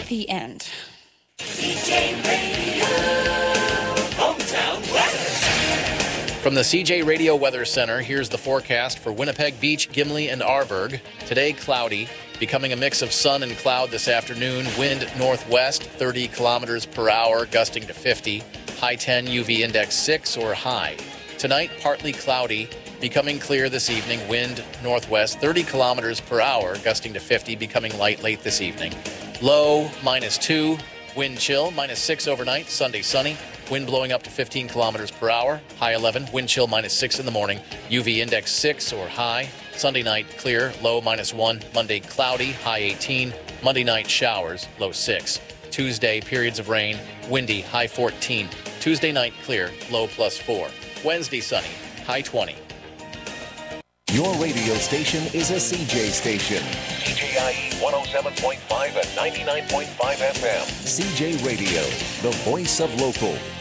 happy end. CJ Radio, hometown weather. From the CJ Radio Weather Center, here's the forecast for Winnipeg Beach, Gimli, and Arborg. Today, cloudy, becoming a mix of sun and cloud this afternoon. Wind northwest, 30 kilometers per hour, gusting to 50. High 10, UV index 6 or high. Tonight, partly cloudy, becoming clear this evening. Wind northwest, 30 kilometers per hour, gusting to 50, becoming light late this evening. Low, -2. Wind chill, -6 overnight. Sunday sunny. Wind blowing up to 15 kilometers per hour. High 11. Wind chill -6 in the morning. UV index 6 or high. Sunday night clear. Low -1. Monday cloudy. High 18. Monday night showers. Low 6. Tuesday periods of rain. Windy. High 14. Tuesday night clear. Low +4. Wednesday sunny. High 20. Your radio station is a CJ station. CJIE 107.5 and 99.5 FM. CJ Radio, the voice of local.